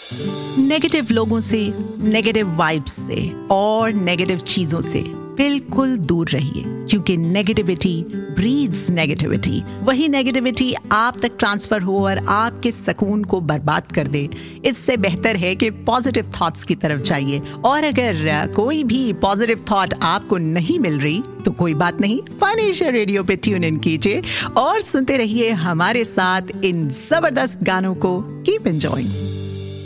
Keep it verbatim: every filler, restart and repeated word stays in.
Negative लोगों से, negative vibes से और नेगेटिव चीजों से बिल्कुल दूर रहिए, क्योंकि नेगेटिविटी ब्रीड्स नेगेटिविटी। वही नेगेटिविटी आप तक ट्रांसफर हो और आपके सुकून को बर्बाद कर दे। इससे बेहतर है कि पॉजिटिव थॉट्स की तरफ जाइए। और अगर कोई भी पॉजिटिव थॉट आपको नहीं मिल रही तो कोई बात नहीं, फाइनेंशियल रेडियो पे ट्यून इन कीजिए और सुनते रहिए हमारे साथ इन जबरदस्त गानों को। Keep enjoying.